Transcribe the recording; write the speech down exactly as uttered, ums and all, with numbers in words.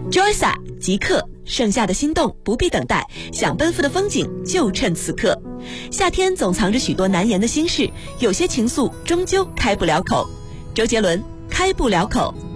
Joysa 即刻，盛夏的心动不必等待，想奔赴的风景就趁此刻。夏天总藏着许多难言的心事，有些情愫终究开不了口。周杰伦，开不了口。